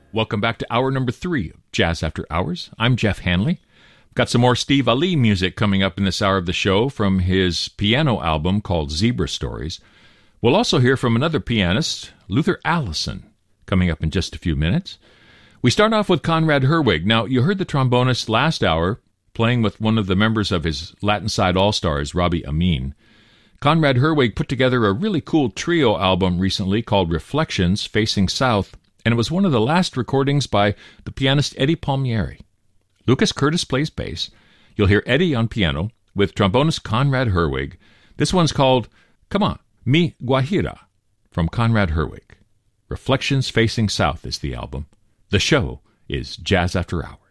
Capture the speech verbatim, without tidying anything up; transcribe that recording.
Welcome back to hour number three of Jazz After Hours. I'm Jeff Hanley. Got some more Steve Ali music coming up in this hour of the show from his piano album called Zebra Stories. We'll also hear from another pianist, Luther Allison, coming up in just a few minutes. We start off with Conrad Herwig. Now, you heard the trombonist last hour playing with one of the members of his Latin Side All-Stars, Robbie Amin. Conrad Herwig put together a really cool trio album recently called Reflections Facing South, and it was one of the last recordings by the pianist Eddie Palmieri. Lucas Curtis plays bass. You'll hear Eddie on piano with trombonist Conrad Herwig. This one's called, Come On, Mi Guajira, from Conrad Herwig. Reflections Facing South is the album. The show is Jazz After Hours.